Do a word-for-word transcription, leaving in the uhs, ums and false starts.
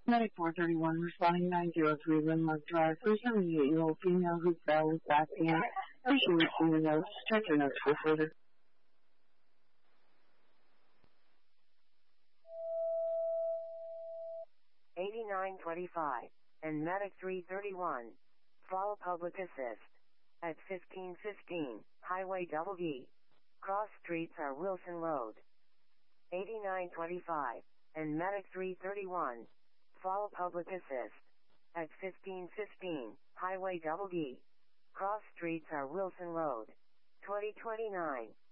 Medic four thirty-one responding nine zero three Windmark Drive. For a seventy-eight-year-old female who fell with back pain. Patient receiving notes. Check your notes for further. eighty-nine twenty-five and Medic three thirty-one. Follow public assist. At fifteen fifteen, Highway Double D. Cross streets are Wilson Road. eighty-nine twenty-five and Medic three thirty-one. Follow public assist. At fifteen fifteen, Highway Double D. Cross streets are Wilson Road. twenty twenty-nine.